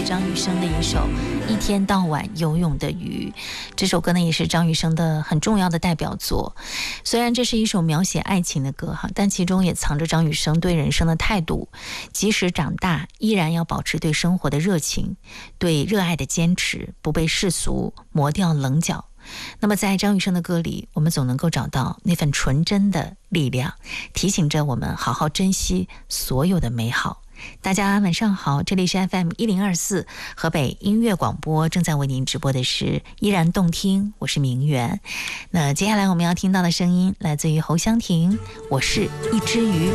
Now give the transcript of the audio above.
张雨生的一首《一天到晚游泳的鱼》。这首歌呢，也是张雨生的很重要的代表作。虽然这是一首描写爱情的歌哈，但其中也藏着张雨生对人生的态度。即使长大，依然要保持对生活的热情，对热爱的坚持，不被世俗磨掉棱角。那么在张雨生的歌里，我们总能够找到那份纯真的力量，提醒着我们好好珍惜所有的美好。大家晚上好，这里是 FM1024 河北音乐广播，正在为您直播的是依然动听，我是明媛。那接下来我们要听到的声音来自于侯湘婷，我是一只鱼。